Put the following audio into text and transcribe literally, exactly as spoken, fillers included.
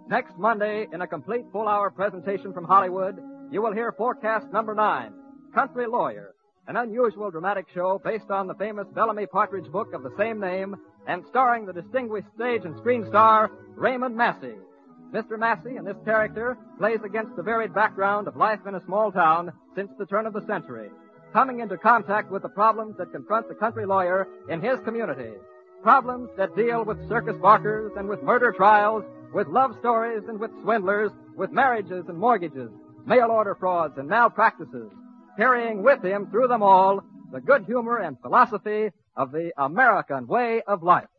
Next Monday, in a complete full-hour presentation from Hollywood, you will hear forecast number nine, Country Lawyer, an unusual dramatic show based on the famous Bellamy Partridge book of the same name and starring the distinguished stage and screen star Raymond Massey. Mister Massey, in this character, plays against the varied background of life in a small town since the turn of the century, coming into contact with the problems that confront the country lawyer in his community. Problems that deal with circus barkers and with murder trials, with love stories and with swindlers, with marriages and mortgages, mail order frauds and malpractices, carrying with him through them all the good humor and philosophy of the American way of life.